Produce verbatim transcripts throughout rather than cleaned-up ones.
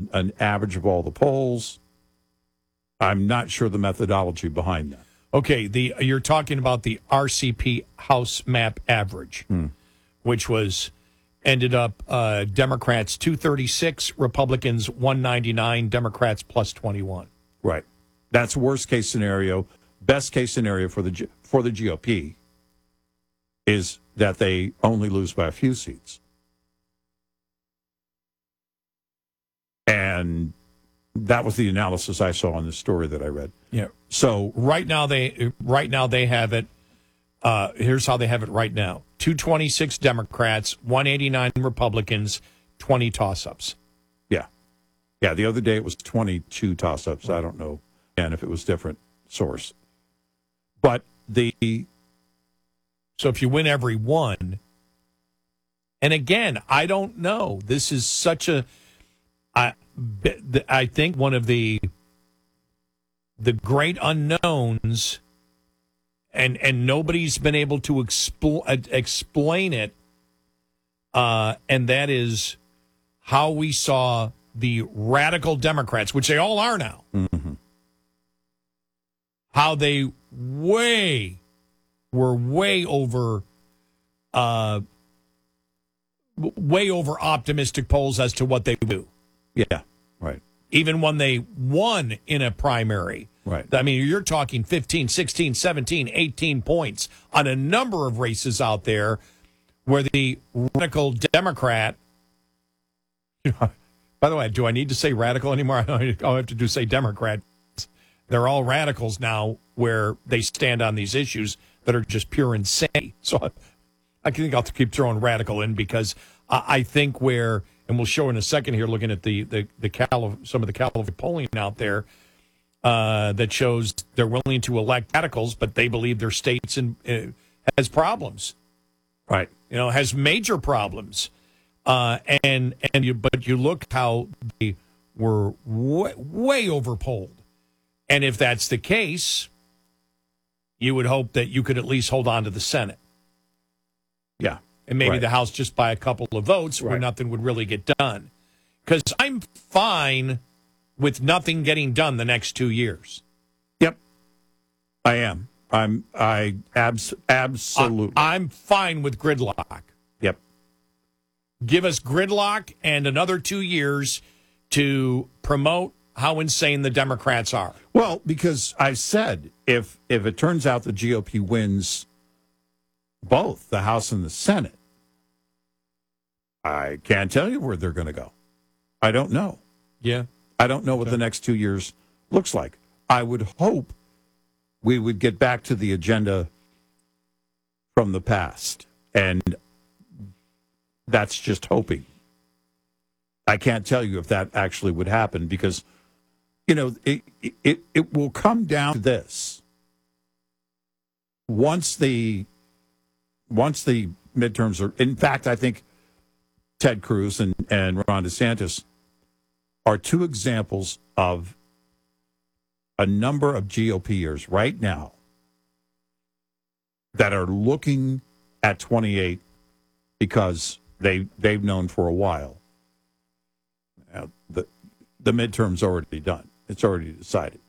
an, an average of all the polls. I'm not sure the methodology behind that. Okay, the you're talking about the R C P House map average, hmm. which was ended up uh, Democrats two thirty-six, Republicans one ninety-nine, Democrats plus twenty-one. Right. That's worst case scenario. Best case scenario for the for the G O P is that they only lose by a few seats. And that was the analysis I saw in the story that I read. Yeah. So right now they right now they have it. Uh, here's how they have it right now: two twenty-six Democrats, one eighty-nine Republicans, twenty toss-ups. Yeah, yeah. The other day it was twenty-two toss-ups. I don't know, and if it was different source, but the so if you win every one, and again, I don't know. This is such a. I, I think one of the the great unknowns, and and nobody's been able to expl- explain it, uh, and that is how we saw the radical Democrats, which they all are now, mm-hmm. how they way were way over, uh, way over optimistic polls as to what they do. Yeah, right. Even when they won in a primary. Right. I mean, you're talking fifteen, sixteen, seventeen, eighteen points on a number of races out there where the radical Democrat. By the way, do I need to say radical anymore? All I have to do say Democrat. They're all radicals now where they stand on these issues that are just pure insanity. So I think I'll keep throwing radical in because I think where. And we'll show in a second here, looking at the the, the Cali- some of the California polling out there uh, that shows they're willing to elect radicals, but they believe their states in, uh, has problems, right? You know, has major problems, uh, and and you but you look how they were way, way overpolled, and if that's the case, you would hope that you could at least hold on to the Senate. Yeah. And maybe right. the House just by a couple of votes where right. nothing would really get done. Because I'm fine with nothing getting done the next two years. Yep. I am. I'm I abs- absolutely. I, I'm fine with gridlock. Yep. Give us gridlock and another two years to promote how insane the Democrats are. Well, because I said if if it turns out the G O P wins both the House and the Senate, I can't tell you where they're going to go. I don't know. Yeah. I don't know what the next two years looks like. I would hope we would get back to the agenda from the past. And that's just hoping. I can't tell you if that actually would happen because, you know, it it, it will come down to this. Once the Once the midterms are, in fact, I think Ted Cruz and, and Ron DeSantis are two examples of a number of GOPers right now that are looking at twenty-eight because they, they've known for a while. Now, the, the midterm's already done. It's already decided.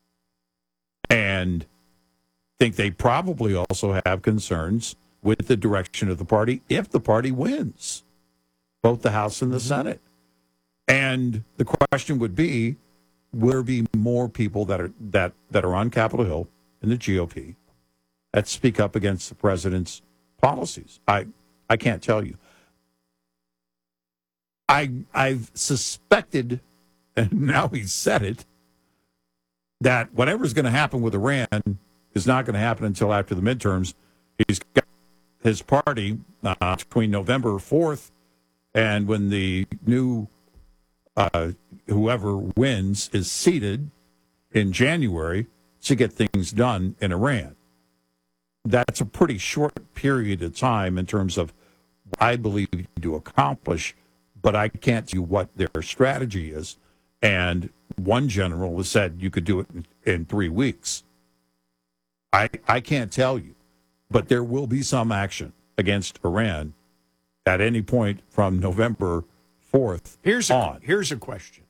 And think they probably also have concerns with the direction of the party if the party wins both the House and the Senate. And the question would be, will there be more people that are that, that are on Capitol Hill in the G O P that speak up against the president's policies? I I can't tell you. I I've suspected, and now he's said it, that whatever's going to happen with Iran is not going to happen until after the midterms. He's got his party uh, between November fourth and when the new uh, whoever wins is seated in January to get things done in Iran. That's a pretty short period of time in terms of what I believe to accomplish, but I can't tell you what their strategy is. And one general has said you could do it in, in three weeks. I I can't tell you, but there will be some action against Iran at any point from November fourth here's a, on. Here's a question.